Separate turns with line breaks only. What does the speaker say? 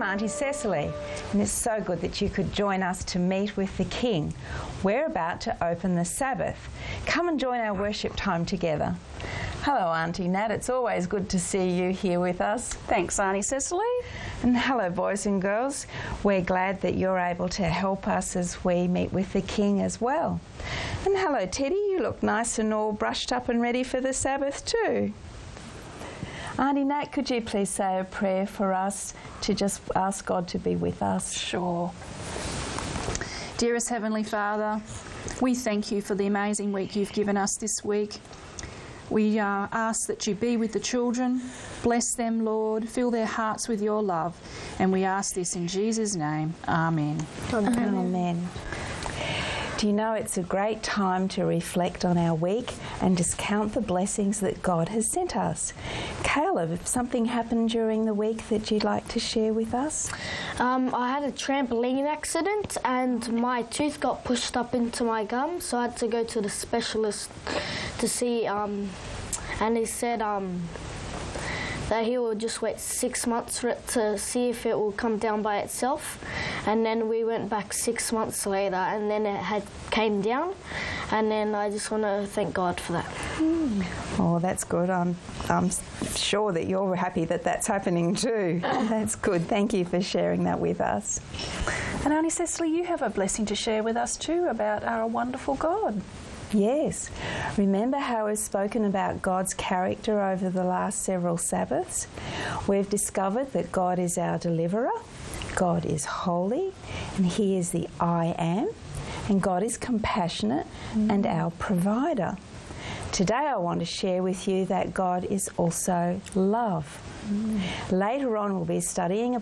Auntie Cecily, and it's so good that you could join us to meet with the King. We're about to open the Sabbath. Come and join our worship time together. Hello, Auntie Nat. It's always good to see you here with us.
Thanks, Auntie Cecily.
And hello, boys and girls. We're glad that you're able to help us as we meet with the King as well. And hello, Teddy. You look nice and all brushed up and ready for the Sabbath too. Auntie Nat, could you please say a prayer for us to just ask God to be with us?
Sure. Dearest Heavenly Father, we thank you for the amazing week you've given us this week. We ask that you be with the children, bless them, Lord, fill their hearts with your love, and we ask this in Jesus' name. Amen.
Amen. Amen. Do you know it's a great time to reflect on our week and just count the blessings that God has sent us? Caleb, if something happened during the week that you'd like to share with us?
I had a trampoline accident and my tooth got pushed up into my gum, so I had to go to the specialist to see, and he said that he will just wait 6 months for it to see if it will come down by itself. And then we went back 6 months later and then it came down, and then I just want to thank God for that.
Oh, that's good. I'm sure that you're happy that that's happening too. That's good. Thank you for sharing that with us.
And Auntie Cecily, you have a blessing to share with us too about our wonderful God.
Yes. Remember how we've spoken about God's character over the last several Sabbaths? We've discovered that God is our deliverer, God is holy, and He is the I am, and God is compassionate and our provider. Today I want to share with you that God is also love. Later on we'll be studying